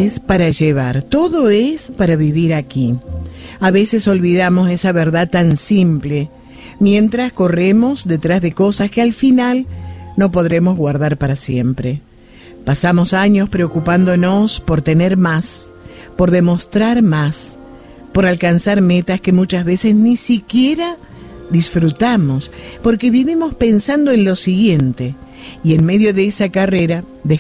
es para llevar, todo es para vivir aquí. A veces olvidamos esa verdad tan simple, mientras corremos detrás de cosas que al final no podremos guardar para siempre. Pasamos años preocupándonos por tener más, por demostrar más, por alcanzar metas que muchas veces ni siquiera disfrutamos, porque vivimos pensando en lo siguiente, y en medio de esa carrera